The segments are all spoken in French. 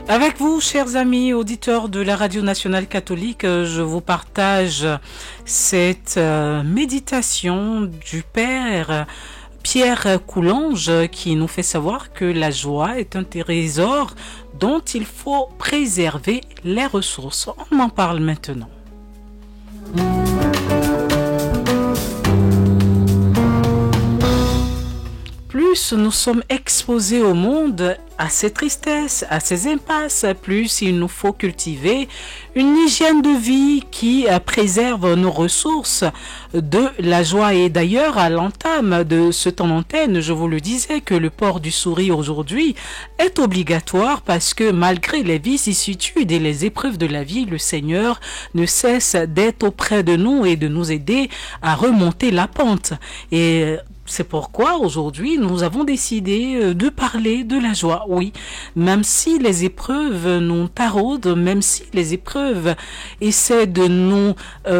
Avec vous, chers amis auditeurs de la Radio Nationale Catholique, je vous partage cette méditation du Père Pierre Coulanges qui nous fait savoir que la joie est un trésor dont il faut préserver les ressources. On en parle maintenant. Plus nous sommes exposés au monde, à ses tristesses, à ses impasses, plus il nous faut cultiver une hygiène de vie qui préserve nos ressources de la joie. Et d'ailleurs, à l'entame de ce temps d'antenne, je vous le disais que le port du sourire aujourd'hui est obligatoire parce que malgré les vicissitudes et les épreuves de la vie, le Seigneur ne cesse d'être auprès de nous et de nous aider à remonter la pente. Et c'est pourquoi aujourd'hui nous avons décidé de parler de la joie. Oui, même si les épreuves nous taraudent, même si les épreuves essaient de nous,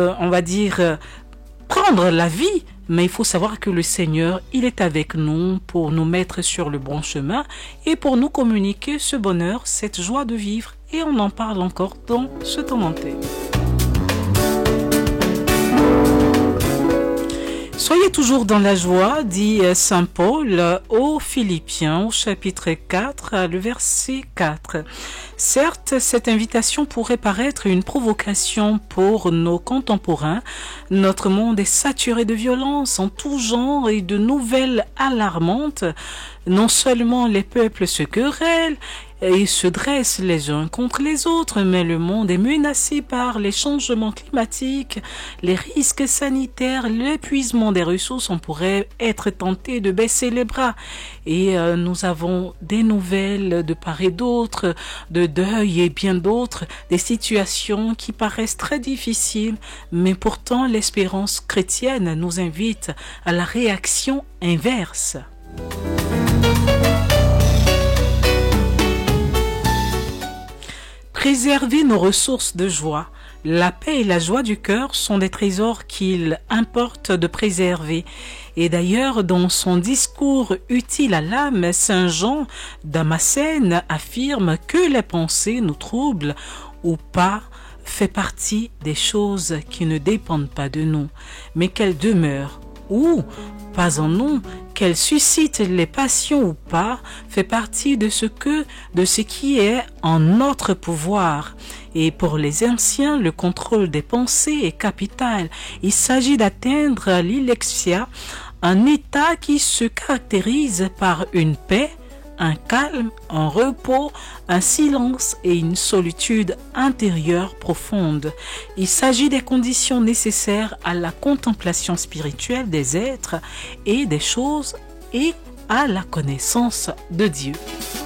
prendre la vie, mais il faut savoir que le Seigneur, il est avec nous pour nous mettre sur le bon chemin et pour nous communiquer ce bonheur, cette joie de vivre. Et on en parle encore dans ce temps d'antenne. Soyez toujours dans la joie, dit Saint Paul aux Philippiens, au chapitre 4, le verset 4. Certes, cette invitation pourrait paraître une provocation pour nos contemporains. Notre monde est saturé de violence en tout genre et de nouvelles alarmantes. Non seulement les peuples se querellent et se dressent les uns contre les autres, mais le monde est menacé par les changements climatiques, les risques sanitaires, l'épuisement des ressources. On pourrait être tenté de baisser les bras. Et nous avons des nouvelles de part et d'autre, de deuil et bien d'autres, des situations qui paraissent très difficiles, mais pourtant l'espérance chrétienne nous invite à la réaction inverse. Préserver nos ressources de joie. La paix et la joie du cœur sont des trésors qu'il importe de préserver. Et d'ailleurs, dans son discours utile à l'âme, Saint Jean Damascène affirme que les pensées nous troublent ou pas fait partie des choses qui ne dépendent pas de nous, mais qu'elles demeurent ou pas en nous, qu'elles suscitent les passions ou pas, fait partie de ce qui est en notre pouvoir. Et pour les anciens, le contrôle des pensées est capital. Il s'agit d'atteindre l'ilexia, un état qui se caractérise par une paix, un calme, un repos, un silence et une solitude intérieure profonde. Il s'agit des conditions nécessaires à la contemplation spirituelle des êtres et des choses et à la connaissance de Dieu.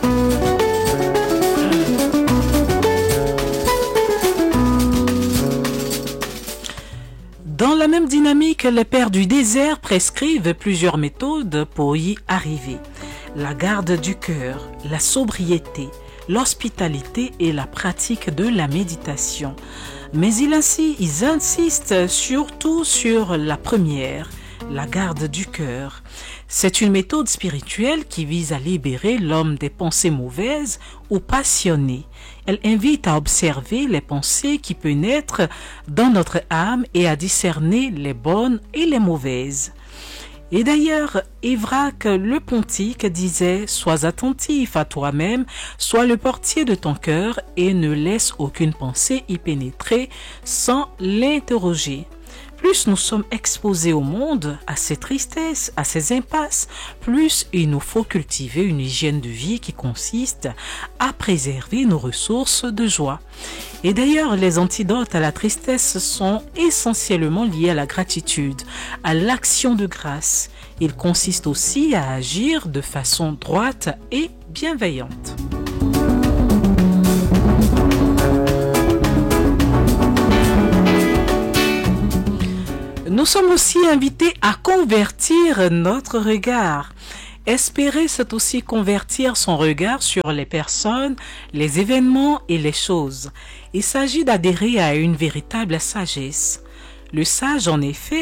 Dans la même dynamique, les pères du désert prescrivent plusieurs méthodes pour y arriver. La garde du cœur, la sobriété, l'hospitalité et la pratique de la méditation. Mais ils insistent surtout sur la première, la garde du cœur. C'est une méthode spirituelle qui vise à libérer l'homme des pensées mauvaises ou passionnées. Elle invite à observer les pensées qui peuvent naître dans notre âme et à discerner les bonnes et les mauvaises. Et d'ailleurs, Évrac le Pontique disait « Sois attentif à toi-même, sois le portier de ton cœur et ne laisse aucune pensée y pénétrer sans l'interroger. » Plus nous sommes exposés au monde, à ses tristesses, à ses impasses, plus il nous faut cultiver une hygiène de vie qui consiste à préserver nos ressources de joie. Et d'ailleurs, les antidotes à la tristesse sont essentiellement liés à la gratitude, à l'action de grâce. Il consiste aussi à agir de façon droite et bienveillante. Nous sommes aussi invités à convertir notre regard. Espérer, c'est aussi convertir son regard sur les personnes, les événements et les choses. Il s'agit d'adhérer à une véritable sagesse. Le sage, en effet,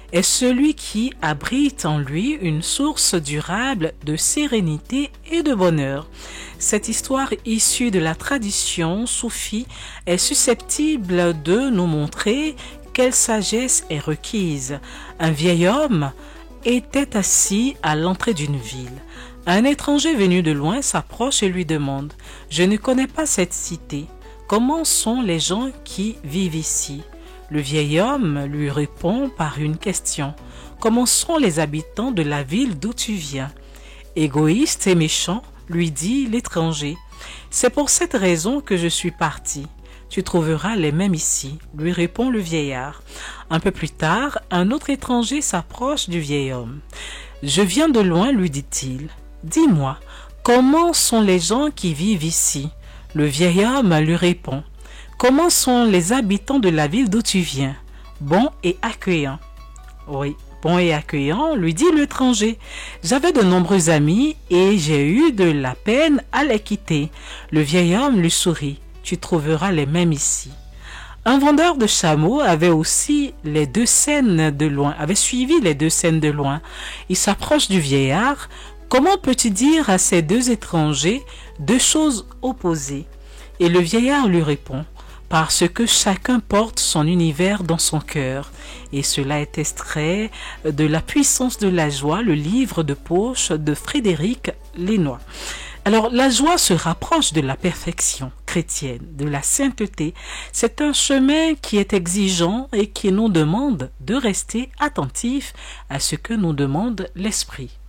est celui qui abrite en lui une source durable de sérénité et de bonheur. Cette histoire issue de la tradition soufie est susceptible de nous montrer quelle sagesse est requise. Un vieil homme était assis à l'entrée d'une ville. Un étranger venu de loin s'approche et lui demande: « Je ne connais pas cette cité. Comment sont les gens qui vivent ici ?» Le vieil homme lui répond par une question: « Comment sont les habitants de la ville d'où tu viens ?» Égoïste et méchant, lui dit l'étranger, « C'est pour cette raison que je suis parti. Tu trouveras les mêmes ici, » lui répond le vieillard. Un peu plus tard, un autre étranger s'approche du vieil homme. « Je viens de loin, » lui dit-il. « Dis-moi, comment sont les gens qui vivent ici ?» Le vieil homme lui répond: « Comment sont les habitants de la ville d'où tu viens? Bons et accueillants. » Oui, bon et accueillant, lui dit l'étranger. « J'avais de nombreux amis et j'ai eu de la peine à les quitter. » Le vieil homme lui sourit. « Tu trouveras les mêmes ici. » Un vendeur de chameaux avait aussi les deux scènes de loin, avait suivi les deux scènes de loin. Il s'approche du vieillard. « Comment peux-tu dire à ces deux étrangers deux choses opposées ?» Et le vieillard lui répond: « Parce que chacun porte son univers dans son cœur. » Et cela est extrait de La puissance de la joie, le livre de poche de Frédéric Lenoir. Alors, la joie se rapproche de la perfection chrétienne, de la sainteté. C'est un chemin qui est exigeant et qui nous demande de rester attentifs à ce que nous demande l'Esprit.